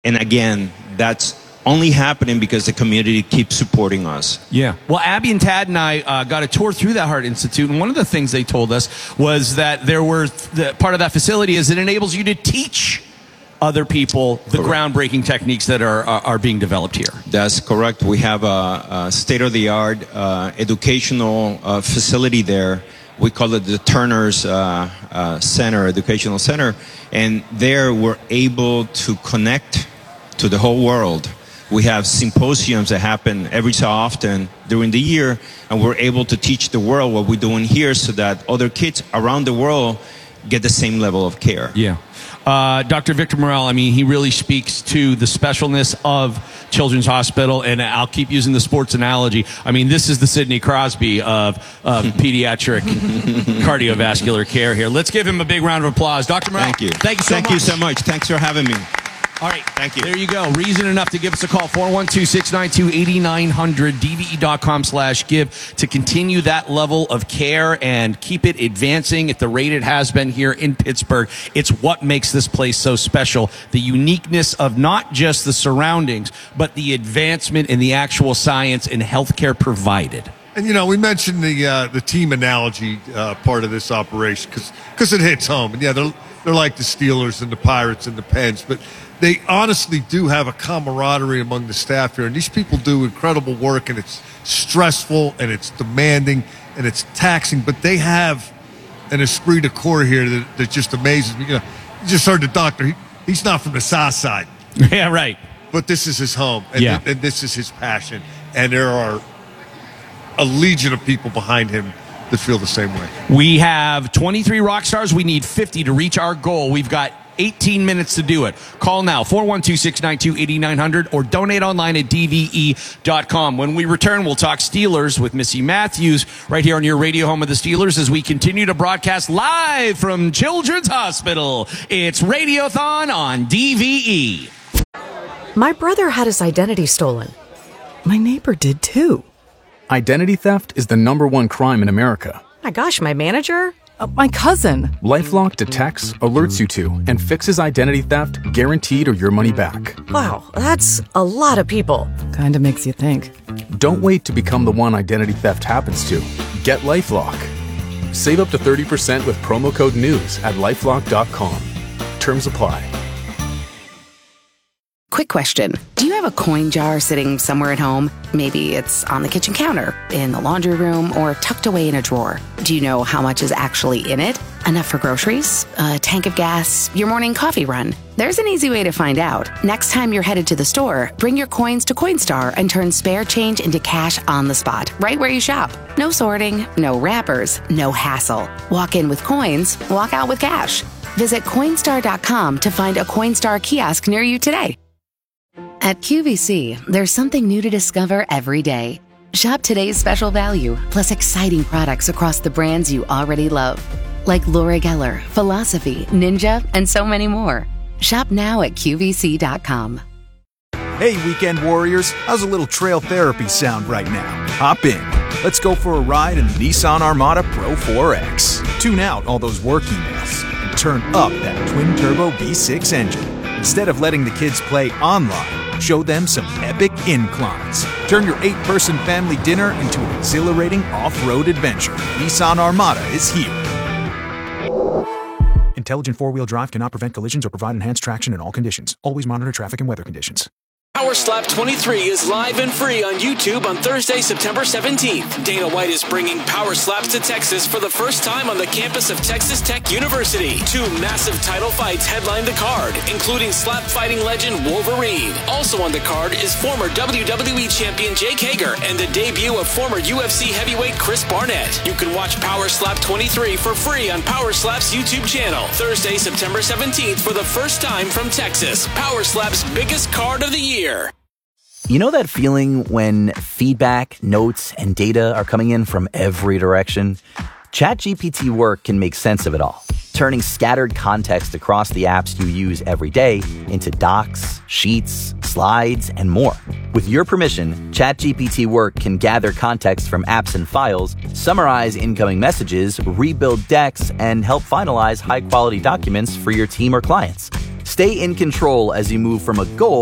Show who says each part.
Speaker 1: And again, that's only happening because the community keeps supporting us.
Speaker 2: Yeah. Well, Abby and Tad and I got a tour through that Heart Institute, and one of the things they told us was that part of that facility is it enables you to teach other people the groundbreaking techniques that are being developed here.
Speaker 1: That's correct. We have a state-of-the-art educational facility there. We call it the Turner's Educational Center. And there we're able to connect to the whole world. We have symposiums that happen every so often during the year, and we're able to teach the world what we're doing here so that other kids around the world get the same level of care.
Speaker 2: Yeah. Dr. Victor Morel, I mean, he really speaks to the specialness of Children's Hospital, and I'll keep using the sports analogy. I mean, this is the Sidney Crosby of pediatric cardiovascular care here. Let's give him a big round of applause. Dr. Morel,
Speaker 1: thank you.
Speaker 2: Thank you so much.
Speaker 1: Thank you so much. Thanks for having me.
Speaker 2: All right.
Speaker 1: Thank you.
Speaker 2: There you go. Reason enough to give us a call. 412-692-8900, dve.com/give to continue that level of care and keep it advancing at the rate it has been here in Pittsburgh. It's what makes this place so special. The uniqueness of not just the surroundings, but the advancement in the actual science and healthcare provided.
Speaker 3: And, you know, we mentioned the team analogy part of this operation because it hits home. And, yeah, they're like the Steelers and the Pirates and the Pens, but they honestly do have a camaraderie among the staff here. And these people do incredible work, and it's stressful, and it's demanding, and it's taxing. But they have an esprit de corps here that just amazes me. You know, you just heard the doctor. He's not from the South Side.
Speaker 2: Yeah, right.
Speaker 3: But this is his home, and this is his passion. And there are a legion of people behind him that feel the same way.
Speaker 2: We have 23 rock stars. We need 50 to reach our goal. We've got 18 minutes to do it. Call now, 412-692-8900, or donate online at dve.com. When we return, we'll talk Steelers with Missy Matthews right here on your radio home of the Steelers as we continue to broadcast live from Children's Hospital. It's Radiothon on DVE.
Speaker 4: My brother had his identity stolen. My neighbor did too.
Speaker 5: Identity theft is the #1 crime in America.
Speaker 4: My gosh, my manager? My cousin.
Speaker 5: LifeLock detects, alerts you to, and fixes identity theft guaranteed or your money back.
Speaker 4: Wow, that's a lot of people.
Speaker 6: Kinda makes you think.
Speaker 5: Don't wait to become the one identity theft happens to. Get LifeLock. Save up to 30% with promo code NEWS at LifeLock.com. Terms apply.
Speaker 7: Quick question. Do you have a coin jar sitting somewhere at home? Maybe it's on the kitchen counter, in the laundry room, or tucked away in a drawer. Do you know how much is actually in it? Enough for groceries? A tank of gas? Your morning coffee run? There's an easy way to find out. Next time you're headed to the store, bring your coins to Coinstar and turn spare change into cash on the spot, right where you shop. No sorting, no wrappers, no hassle. Walk in with coins, walk out with cash. Visit Coinstar.com to find a Coinstar kiosk near you today. At QVC, there's something new to discover every day. Shop today's special value, plus exciting products across the brands you already love. Like Laura Geller, Philosophy, Ninja, and so many more. Shop now at QVC.com.
Speaker 8: Hey, weekend warriors, how's a little trail therapy sound right now? Hop in. Let's go for a ride in the Nissan Armada Pro 4X. Tune out all those work emails and turn up that twin-turbo V6 engine. Instead of letting the kids play online, show them some epic inclines. Turn your 8-person family dinner into an exhilarating off-road adventure. Nissan Armada is here. Intelligent four-wheel drive cannot prevent collisions or provide enhanced traction in all conditions. Always monitor traffic and weather conditions.
Speaker 9: Power Slap 23 is live and free on YouTube on Thursday, September 17th. Dana White is bringing Power Slaps to Texas for the first time on the campus of Texas Tech University. 2 massive title fights headline the card, including slap fighting legend Wolverine. Also on the card is former WWE champion Jake Hager and the debut of former UFC heavyweight Chris Barnett. You can watch Power Slap 23 for free on Power Slap's YouTube channel. Thursday, September 17th for the first time from Texas. Power Slap's biggest card of the year.
Speaker 10: You know that feeling when feedback, notes, and data are coming in from every direction? ChatGPT Work can make sense of it all, turning scattered context across the apps you use every day into docs, sheets, slides, and more. With your permission, ChatGPT Work can gather context from apps and files, summarize incoming messages, rebuild decks, and help finalize high-quality documents for your team or clients. Stay in control as you move from a goal